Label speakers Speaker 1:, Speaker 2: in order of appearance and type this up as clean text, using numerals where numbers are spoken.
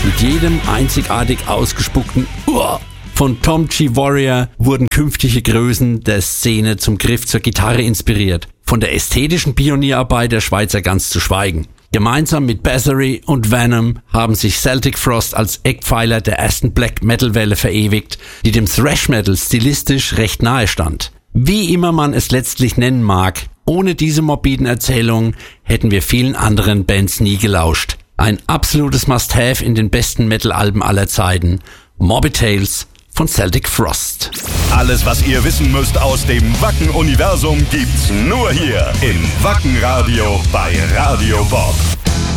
Speaker 1: Mit jedem einzigartig ausgespuckten Uah von Tom G. Warrior wurden künftige Größen der Szene zum Griff zur Gitarre inspiriert. Von der ästhetischen Pionierarbeit der Schweizer ganz zu schweigen. Gemeinsam mit Bathory und Venom haben sich Celtic Frost als Eckpfeiler der ersten Black Metal Welle verewigt, die dem Thrash Metal stilistisch recht nahe stand. Wie immer man es letztlich nennen mag, ohne diese morbiden Erzählungen hätten wir vielen anderen Bands nie gelauscht. Ein absolutes Must-Have in den besten Metal-Alben aller Zeiten, Morbid Tales von Celtic Frost.
Speaker 2: Alles, was ihr wissen müsst aus dem Wacken-Universum, gibt's nur hier im Wacken-Radio bei Radio Bob.